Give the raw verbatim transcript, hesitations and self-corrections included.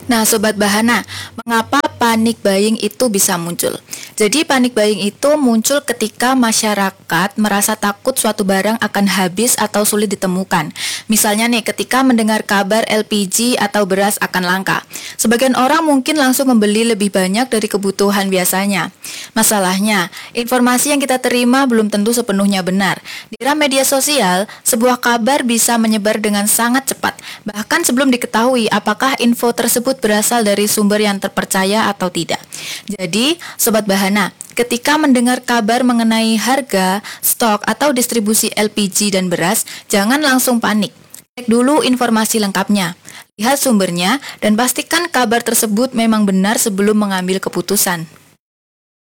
Nah, Sobat Bahana, mengapa panic buying itu bisa muncul? Jadi, panic buying itu muncul ketika masyarakat merasa takut suatu barang akan habis atau sulit ditemukan. Misalnya nih, ketika mendengar kabar L P G atau beras akan langka. Sebagian orang mungkin langsung membeli lebih banyak dari kebutuhan biasanya. Masalahnya, informasi yang kita terima belum tentu sepenuhnya benar. Di era media sosial, sebuah kabar bisa menyebar dengan sangat cepat, bahkan sebelum diketahui apakah info tersebut berasal dari sumber yang terpercaya atau tidak. Jadi, Sobat Bahana, ketika mendengar kabar mengenai harga, stok, atau distribusi L P G dan beras, jangan langsung panik. Cek dulu informasi lengkapnya, lihat sumbernya, dan pastikan kabar tersebut memang benar sebelum mengambil keputusan.